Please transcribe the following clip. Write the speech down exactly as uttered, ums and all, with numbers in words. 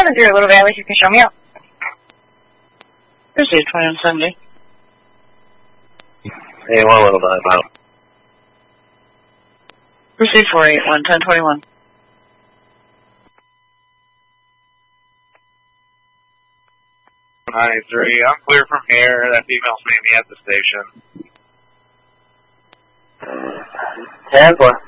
seven through Little Valley, you can show me up. Proceed twenty-one seventy. Hey, one Little Valley, out. Proceed four eight one, ten twenty-one. ninety-three, I'm clear from here. That female's meeting me at the station. Tesla.